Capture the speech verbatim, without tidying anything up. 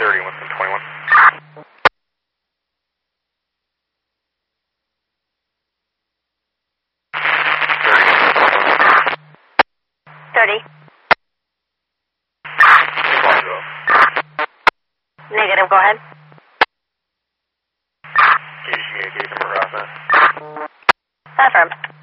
thirty, Winston twenty-one. thirty. Negative, go ahead. Can you communicate to Marassa? Affirmed.